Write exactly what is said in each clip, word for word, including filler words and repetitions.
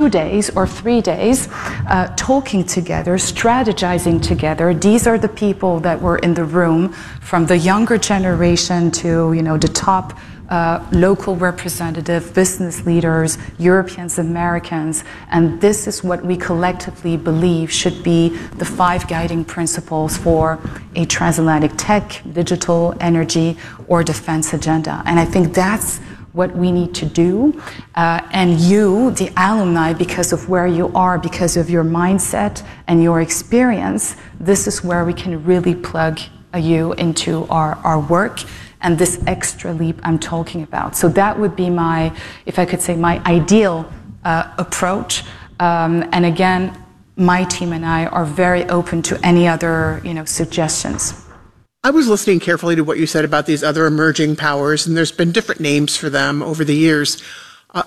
two days or three days, uh, talking together, strategizing together. These are the people that were in the room, from the younger generation to, you know, the top Uh, local representative, business leaders, Europeans, Americans, and this is what we collectively believe should be the five guiding principles for a transatlantic tech, digital, energy, or defense agenda. And I think that's what we need to do. Uh, and you, the alumni, because of where you are, because of your mindset and your experience, this is where we can really plug uh, you into our, our work and this extra leap I'm talking about. So that would be my, if I could say, my ideal uh, approach. Um, and again, my team and I are very open to any other, you know, suggestions. I was listening carefully to what you said about these other emerging powers, and there's been different names for them over the years. Uh,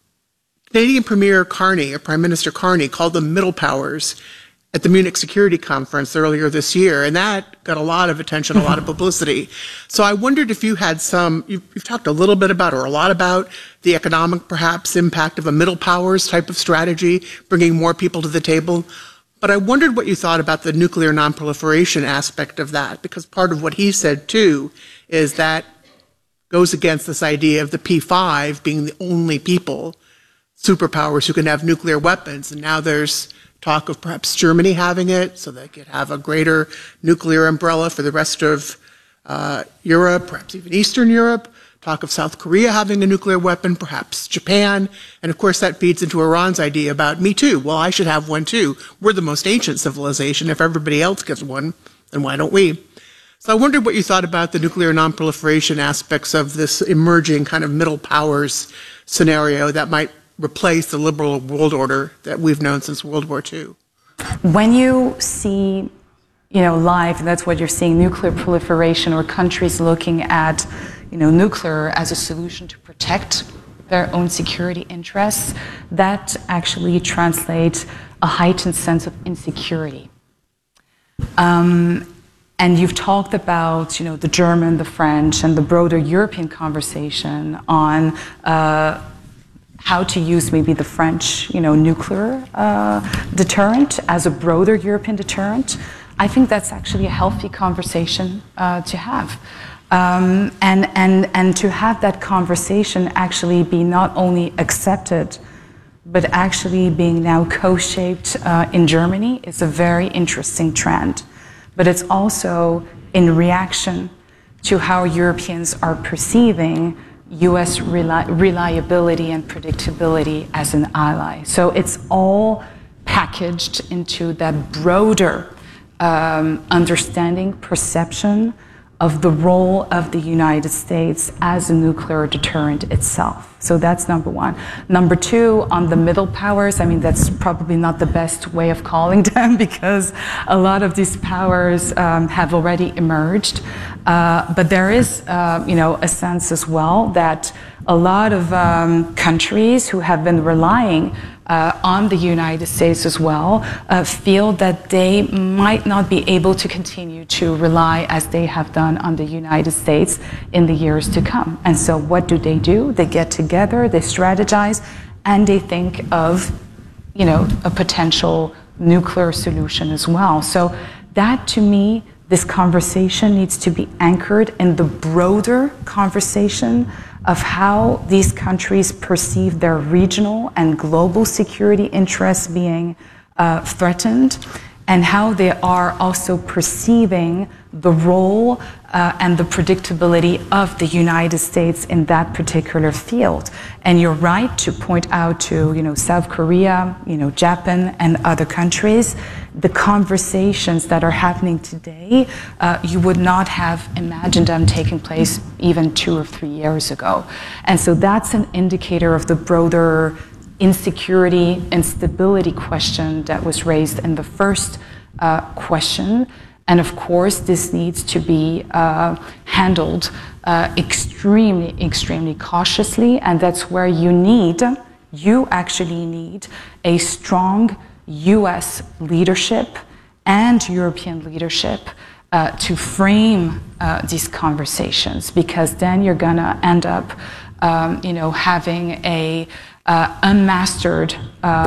Canadian Premier Carney, or Prime Minister Carney, called them middle powers at the Munich Security Conference earlier this year, and that got a lot of attention, a lot of publicity. So I wondered if you had some, you've, you've talked a little bit about, or a lot about, the economic, perhaps, impact of a middle powers type of strategy, bringing more people to the table. But I wondered what you thought about the nuclear nonproliferation aspect of that, because part of what he said, too, is that goes against this idea of the P five being the only people, superpowers, who can have nuclear weapons. And now there's talk of perhaps Germany having it, so they could have a greater nuclear umbrella for the rest of uh, Europe, perhaps even Eastern Europe. Talk of South Korea having a nuclear weapon, perhaps Japan. And of course that feeds into Iran's idea about me too. Well, I should have one too. We're the most ancient civilization. If everybody else gets one, then why don't we? So I wondered what you thought about the nuclear nonproliferation aspects of this emerging kind of middle powers scenario that might replace the liberal world order that we've known since World War Two. When you see, you know, live, and that's what you're seeing, nuclear proliferation, or countries looking at, you know, nuclear as a solution to protect their own security interests, that actually translates a heightened sense of insecurity. Um, and you've talked about, you know, the German, the French, and the broader European conversation on uh, how to use maybe the French, you know, nuclear uh, deterrent as a broader European deterrent. I think that's actually a healthy conversation uh, to have. Um, and, and, and to have that conversation actually be not only accepted, but actually being now co-shaped uh, in Germany is a very interesting trend. But it's also in reaction to how Europeans are perceiving U S reli reliability and predictability as an ally. So it's all packaged into that broader um, understanding, perception of the role of the United States as a nuclear deterrent itself. So that's number one. Number two, on the middle powers, I mean, that's probably not the best way of calling them, because a lot of these powers um, have already emerged. Uh, but there is, uh, you know, a sense as well that a lot of um, countries who have been relying Uh, on the United States as well, uh, feel that they might not be able to continue to rely as they have done on the United States in the years to come. And so what do they do? They get together, they strategize, and they think of, you know, a potential nuclear solution as well. So that, to me, this conversation needs to be anchored in the broader conversation of how these countries perceive their regional and global security interests being uh, threatened, and how they are also perceiving the role uh, and the predictability of the United States in that particular field. And you're right to point out to, you know, South Korea, you know, Japan, and other countries. The conversations that are happening today, uh, you would not have imagined them taking place even two or three years ago. And so that's an indicator of the broader insecurity and stability question that was raised in the first uh, question. And of course, this needs to be uh, handled uh, extremely, extremely cautiously. And that's where you need, you actually need a strong U S leadership and European leadership uh, to frame uh, these conversations, because then you're gonna end up, um, you know, having a uh, unmastered